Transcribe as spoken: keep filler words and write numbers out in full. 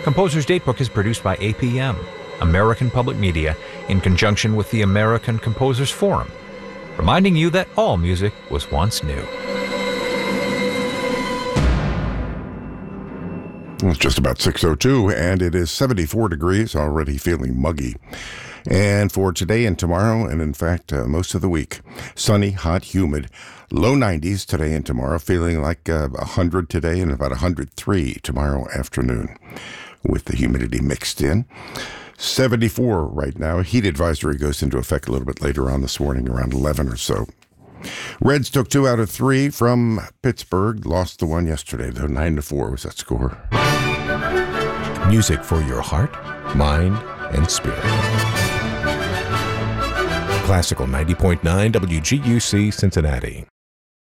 Composer's Datebook is produced by A P M, American Public Media, in conjunction with the American Composers Forum, reminding you that all music was once new. It's just about six oh two, and it is seventy-four degrees, already feeling muggy. And for today and tomorrow, and in fact, uh, most of the week, sunny, hot, humid, low nineties today and tomorrow, feeling like uh, one hundred today and about one hundred three tomorrow afternoon, with the humidity mixed in. seventy-four right now. A heat advisory goes into effect a little bit later on this morning, around eleven or so. Reds took two out of three from Pittsburgh, lost the one yesterday, though nine to four was that score. Music for your heart, mind, and spirit. Classical ninety point nine W G U C Cincinnati.